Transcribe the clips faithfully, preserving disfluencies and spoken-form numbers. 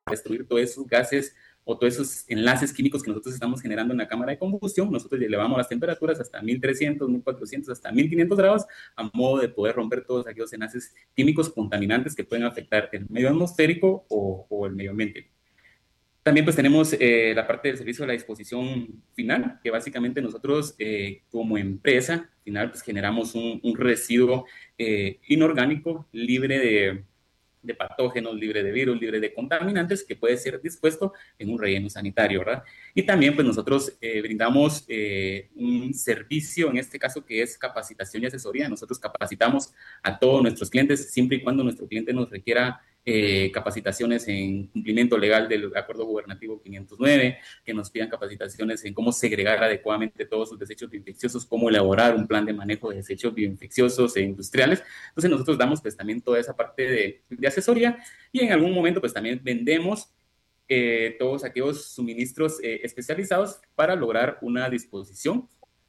destruir todos esos gases o todos esos enlaces químicos que nosotros estamos generando en la cámara de combustión. Nosotros elevamos las temperaturas hasta mil trescientos, mil cuatrocientos, hasta mil quinientos grados, a modo de poder romper todos aquellos enlaces químicos contaminantes que pueden afectar el medio atmosférico o, o el medio ambiente. También pues tenemos eh, la parte del servicio de la disposición final, que básicamente nosotros eh, como empresa final pues generamos un, un residuo eh, inorgánico libre de, de patógenos, libre de virus, libre de contaminantes, que puede ser dispuesto en un relleno sanitario, ¿verdad? Y también pues nosotros eh, brindamos eh, un servicio, en este caso que es capacitación y asesoría. Nosotros capacitamos a todos nuestros clientes siempre y cuando nuestro cliente nos requiera Eh, capacitaciones en cumplimiento legal del Acuerdo Gubernativo quinientos nueve, que nos pidan capacitaciones en cómo segregar adecuadamente todos sus desechos bioinfecciosos, cómo elaborar un plan de manejo de desechos bioinfecciosos e industriales. Entonces nosotros damos pues también toda esa parte de, de asesoría, y en algún momento pues también vendemos eh, todos aquellos suministros eh, especializados para lograr una disposición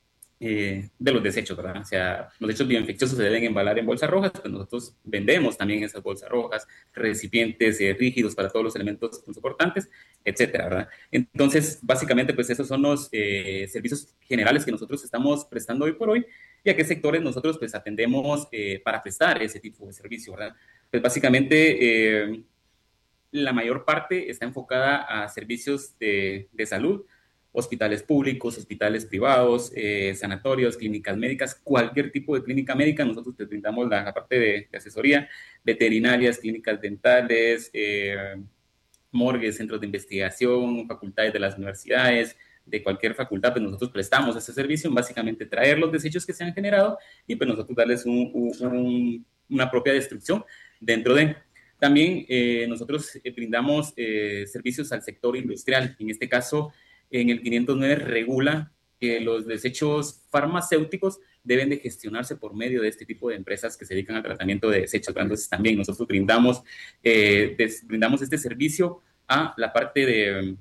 eh, de los desechos, ¿verdad? O sea, los desechos bioinfecciosos se deben embalar en bolsas rojas, pues nosotros vendemos también esas bolsas rojas, recipientes eh, rígidos para todos los elementos soportantes, etcétera, ¿verdad? Entonces, básicamente, pues esos son los eh, servicios generales que nosotros estamos prestando hoy por hoy, y a qué sectores nosotros pues atendemos eh, para prestar ese tipo de servicio, ¿verdad? Pues básicamente, eh, la mayor parte está enfocada a servicios de, de salud, hospitales públicos, hospitales privados, eh, sanatorios, clínicas médicas, cualquier tipo de clínica médica. Nosotros te brindamos la, la parte de, de asesoría, veterinarias, clínicas dentales, eh, morgues, centros de investigación, facultades de las universidades, de cualquier facultad, pues nosotros prestamos ese servicio, básicamente traer los desechos que se han generado y pues nosotros darles un, un, una propia destrucción dentro de... También eh, nosotros eh, brindamos eh, servicios al sector industrial. En este caso, en el quinientos nueve regula que los desechos farmacéuticos deben de gestionarse por medio de este tipo de empresas que se dedican al tratamiento de desechos. Entonces también nosotros brindamos, eh, des, brindamos este servicio a la parte de,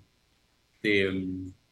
de,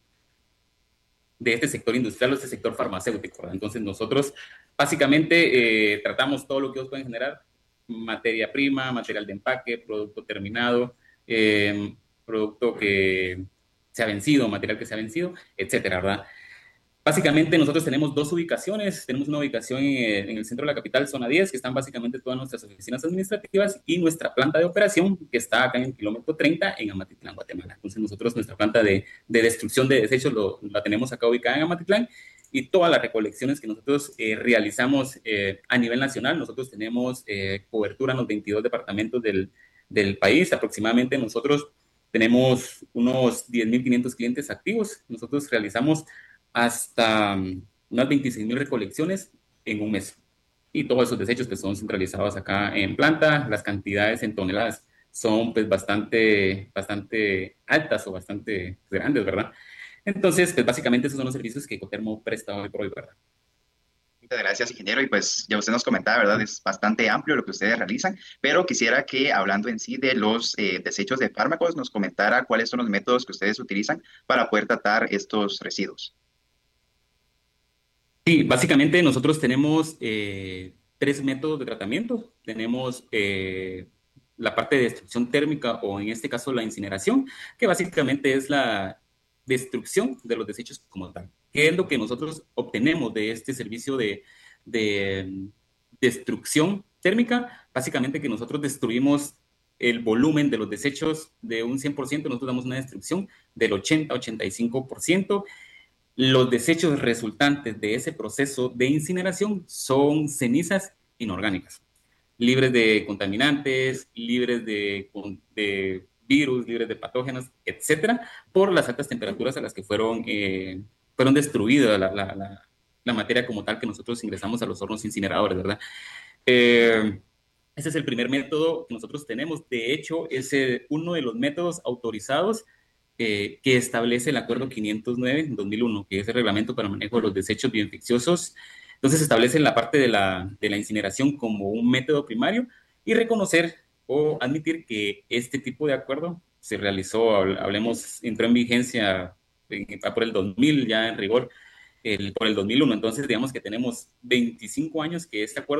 de este sector industrial o este sector farmacéutico, ¿verdad? Entonces nosotros básicamente eh, tratamos todo lo que ellos pueden generar: materia prima, material de empaque, producto terminado, eh, producto que se ha vencido, material que se ha vencido, etcétera, ¿verdad? Básicamente nosotros tenemos dos ubicaciones. Tenemos una ubicación en, en el centro de la capital, zona diez, que están básicamente todas nuestras oficinas administrativas, y nuestra planta de operación, que está acá en el kilómetro treinta, en Amatitlán, Guatemala. Entonces nosotros, nuestra planta de, de destrucción de desechos lo, la tenemos acá ubicada en Amatitlán, y todas las recolecciones que nosotros eh, realizamos eh, a nivel nacional, nosotros tenemos eh, cobertura en los veintidós departamentos del, del país. Aproximadamente nosotros tenemos unos diez mil quinientos clientes activos. Nosotros realizamos hasta um, unas veintiséis mil recolecciones en un mes. Y todos esos desechos que son centralizados acá en planta, las cantidades en toneladas son pues bastante, bastante altas o bastante grandes, ¿verdad? Entonces, pues básicamente esos son los servicios que Ecotermo presta hoy por hoy, ¿verdad? Muchas gracias, ingeniero. Y pues ya usted nos comentaba, ¿verdad? Es bastante amplio lo que ustedes realizan, pero quisiera que, hablando en sí de los eh, desechos de fármacos, nos comentara cuáles son los métodos que ustedes utilizan para poder tratar estos residuos. Sí, básicamente nosotros tenemos eh, tres métodos de tratamiento. Tenemos eh, la parte de destrucción térmica, o en este caso la incineración, que básicamente es la destrucción de los desechos como tal. ¿Qué es lo que nosotros obtenemos de este servicio de, de mm, destrucción térmica? Básicamente que nosotros destruimos el volumen de los desechos de un cien por ciento, nosotros damos una destrucción del ochenta a ochenta y cinco por ciento. Los desechos resultantes de ese proceso de incineración son cenizas inorgánicas, libres de contaminantes, libres de, de virus, libres de patógenos, etcétera, por las altas temperaturas a las que fueron, eh, fueron destruidas la, la, la, la, materia como tal que nosotros ingresamos a los hornos incineradores, ¿verdad? Eh, ese es el primer método que nosotros tenemos. De hecho, es eh, uno de los métodos autorizados eh, que establece el Acuerdo quinientos nueve en dos mil uno, que es el reglamento para el manejo de los desechos bioinfecciosos. Entonces, establece la parte de la, de la incineración como un método primario, y reconocer o admitir que este tipo de acuerdo se realizó, hablemos, entró en vigencia en, por el dos mil, ya en rigor, el, por el dos mil uno. Entonces, digamos que tenemos veinticinco años que este acuerdo